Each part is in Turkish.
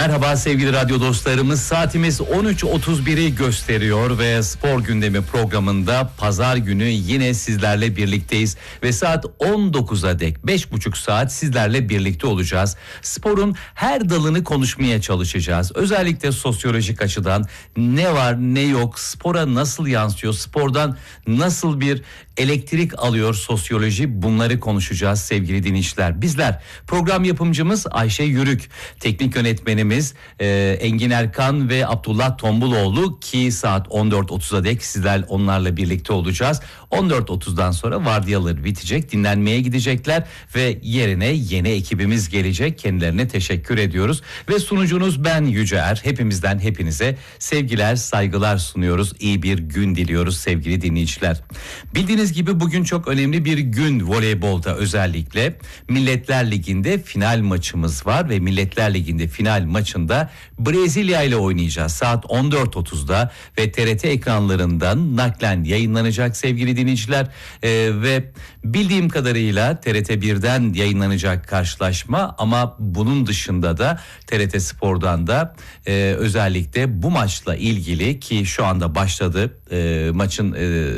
Merhaba sevgili radyo dostlarımız, saatimiz 13.31'i gösteriyor ve Spor Gündemi programında pazar günü yine sizlerle birlikteyiz ve saat 19'a dek 5,5 saat sizlerle birlikte olacağız. Sporun her dalını konuşmaya çalışacağız. Özellikle sosyolojik açıdan ne var ne yok, spora nasıl yansıyor, spordan nasıl bir elektrik alıyor sosyoloji, bunları konuşacağız sevgili dinleyiciler. Bizler program yapımcımız Ayşe Yürük, teknik yönetmenimiz Engin Erkan ve Abdullah Tombuloğlu ki saat 14.30'a dek sizler onlarla birlikte olacağız. 14.30'dan sonra vardiyaları bitecek, dinlenmeye gidecekler ve yerine yeni ekibimiz gelecek. Kendilerine teşekkür ediyoruz ve sunucunuz ben Yüce Er. Hepimizden hepinize sevgiler, saygılar sunuyoruz. İyi bir gün diliyoruz sevgili dinleyiciler. Bildiğiniz gibi bugün çok önemli bir gün voleybolda, özellikle Milletler Ligi'nde final maçımız var ve Milletler Ligi'nde final maçında Brezilya ile oynayacağız. Saat 14.30'da ve TRT ekranlarından naklen yayınlanacak sevgili dinleyiciler. Ve bildiğim kadarıyla TRT 1'den yayınlanacak karşılaşma, ama bunun dışında da TRT Spor'dan da özellikle bu maçla ilgili, ki şu anda başladı maçın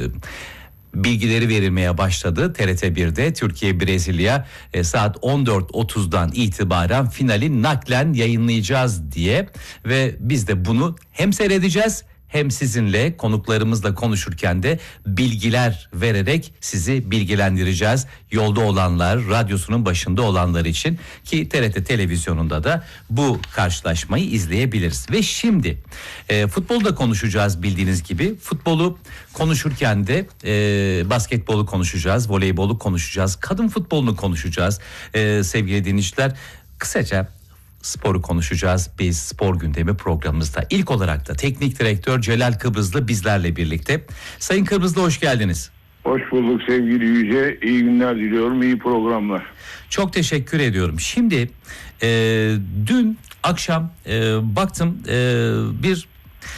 bilgileri verilmeye başladı. TRT 1'de Türkiye-Brezilya saat 14.30'dan itibaren finali naklen yayınlayacağız diye ve biz de bunu hem seyredeceğiz hem sizinle, konuklarımızla konuşurken de bilgiler vererek sizi bilgilendireceğiz. Yolda olanlar, radyosunun başında olanlar için, ki TRT televizyonunda da bu karşılaşmayı izleyebiliriz. Ve şimdi futbolu da konuşacağız bildiğiniz gibi. Futbolu konuşurken de basketbolu konuşacağız, voleybolu konuşacağız, kadın futbolunu konuşacağız sevgili dinleyiciler. Kısaca sporu konuşacağız biz Spor Gündemi programımızda. İlk olarak da teknik direktör Celal Kıbrızlı bizlerle birlikte. Sayın Kıbrızlı, hoş geldiniz. Hoş bulduk sevgili Yüce. İyi günler diliyorum, iyi programlar. Çok teşekkür ediyorum. Şimdi dün akşam baktım bir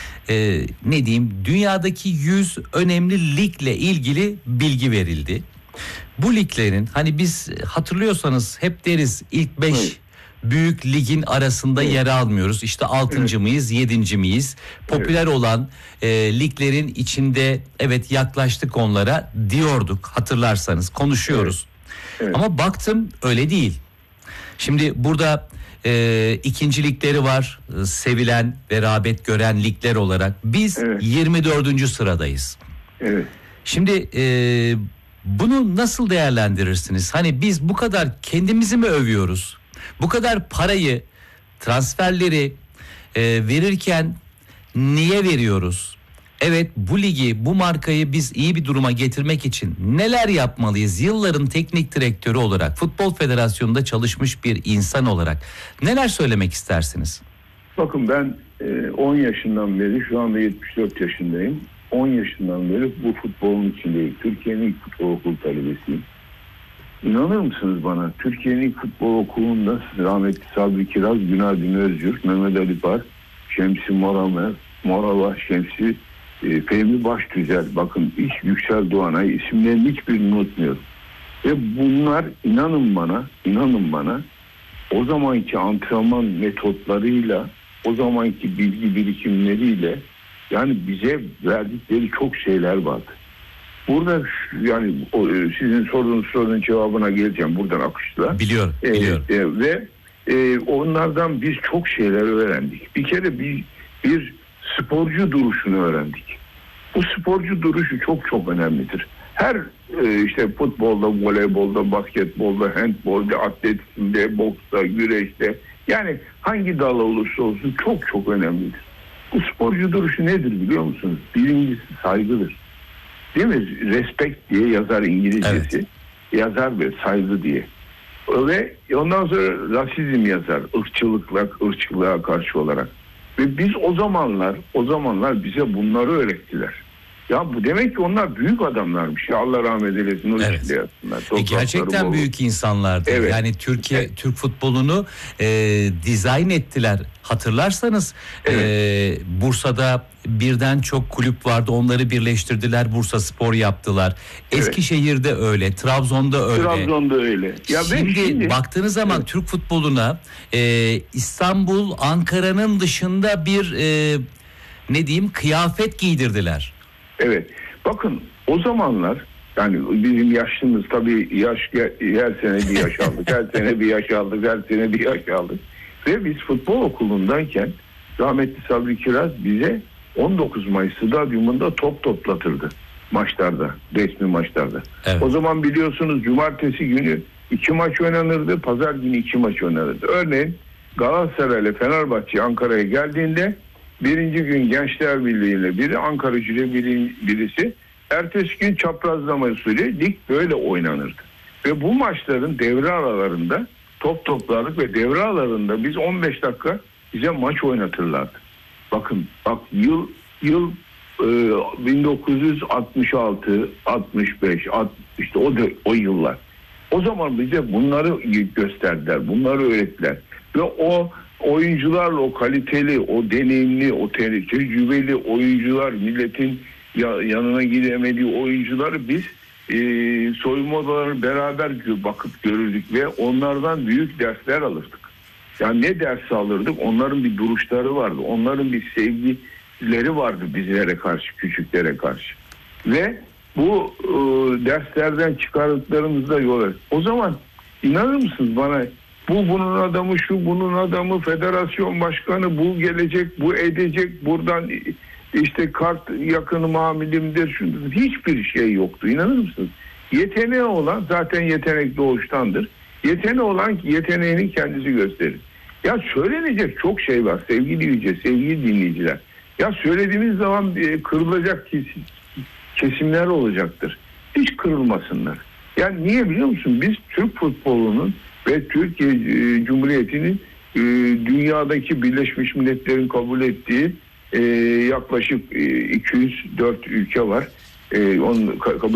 ne diyeyim, dünyadaki 100 önemli ligle ilgili bilgi verildi. Bu liglerin, hani biz hatırlıyorsanız hep deriz ilk 5 evet, büyük ligin arasında yer almıyoruz. İşte 6. mıyız, 7. miyiz? Popüler olan liglerin içinde evet yaklaştık onlara diyorduk, hatırlarsanız konuşuyoruz. Evet. Ama baktım öyle değil. Şimdi burada ikinci ligleri var, sevilen ve rağbet gören ligler olarak. Biz 24. sıradayız. Evet. Şimdi bunu nasıl değerlendirirsiniz? Hani biz bu kadar kendimizi mi övüyoruz? Bu kadar parayı, transferleri verirken niye veriyoruz? Evet, bu ligi, bu markayı biz iyi bir duruma getirmek için neler yapmalıyız? Yılların teknik direktörü olarak, Futbol Federasyonu'nda çalışmış bir insan olarak neler söylemek istersiniz? Bakın, ben 10 yaşından beri, şu anda 74 yaşındayım. 10 yaşından beri bu futbolun içindeyim. Türkiye'nin ilk futbol okulu talebesiyim. İnanır mısınız bana? Türkiye'nin ilk futbol okulunda rahmetli Sabri Kiraz, Günaydın Özgür, Mehmet Ali Par, Şemsi Morava, Şemsi Fehmi Baştüzel, bakın Yüksel Doğanay, isimlerin hiçbirini unutmuyorum. Ve bunlar inanın bana o zamanki antrenman metotlarıyla, o zamanki bilgi birikimleriyle, yani bize verdikleri çok şeyler vardı. Burada yani sizin sorduğunuz sorunun cevabına geleceğim buradan akışla. Biliyorum. Ve onlardan biz çok şeyler öğrendik. Bir kere bir sporcu duruşunu öğrendik. Bu sporcu duruşu çok önemlidir. Her işte futbolda, voleybolda, basketbolda, handbolda, atletizmde, boksta, güreşte, yani hangi dal olursa olsun çok önemlidir. Bu sporcu duruşu nedir biliyor musunuz? Birincisi saygıdır. Değil mi? Respect diye yazar İngilizcesi. Evet. Yazar ve saygı diye. Ve ondan sonra rasizm yazar. Irkçılığa karşı olarak. Ve biz o zamanlar bize bunları öğrettiler. Ya bu demek ki onlar büyük adamlarmış. Ya Allah rahmet eylesin. O Evet. içinde yatsınlar. Gerçekten büyük insanlardı. Evet. Yani Türk futbolunu dizayn ettiler. Hatırlarsanız Bursa'da birden çok kulüp vardı. Onları birleştirdiler. Bursa Spor yaptılar. Eskişehir'de öyle. Trabzon'da öyle. Trabzon'da öyle. Ya şimdi baktığınız zaman Türk futboluna İstanbul, Ankara'nın dışında bir kıyafet giydirdiler. Evet. Bakın o zamanlar yani bizim yaşlımız tabii her sene bir yaş aldık. Her sene bir yaş aldık. Her sene bir yaş aldık. Ve biz futbol okulundayken rahmetli Sabri Kiraz bize 19 Mayıs stadyumunda top toplatırdı. Maçlarda, resmi maçlarda. Evet. O zaman biliyorsunuz cumartesi günü 2 maç oynanırdı. Pazar günü 2 maç oynanırdı. Örneğin Galatasaray ile Fenerbahçe Ankara'ya geldiğinde birinci gün Gençler Birliği ile biri, Ankara Gücü birisi. Ertesi gün çaprazlama usulü lig böyle oynanırdı. Ve bu maçların devre aralarında top toplardık ve devre aralarında biz 15 dakika bize maç oynatırlardı. Bak yıl 1966, 65, 60, işte o yıllar. O zaman bize bunları gösterdiler, bunları öğrettiler. Ve o oyuncularla, o kaliteli, o deneyimli, o tecrübeli oyuncular, milletin yanına gidemediği oyuncuları biz soyunma odalarına beraber bakıp görürdük ve onlardan büyük dersler alırdık. Yani ne ders alırdık? Onların bir duruşları vardı, onların bir sevgileri vardı bizlere karşı, küçüklere karşı. Ve bu derslerden çıkardıklarımızda yol alır. O zaman inanır mısınız bana? Bu bunun adamı, şu bunun adamı, federasyon başkanı, bu gelecek, bu edecek, buradan işte kart yakını mamilimdir, şundur. Hiçbir şey yoktu. İnanır mısınız? Yeteneği olan zaten yetenek doğuştandır. Yeteneği olan yeteneğini kendisi gösterir. Ya söylenecek çok şey var sevgili Yüce, sevgili dinleyiciler. Ya söylediğimiz zaman kırılacak kesimler olacaktır. Hiç kırılmasınlar. Yani niye biliyor musun? Biz Türk futbolunun ve Türkiye Cumhuriyeti'nin dünyadaki Birleşmiş Milletler'in kabul ettiği yaklaşık 204 ülke var. Onun kabul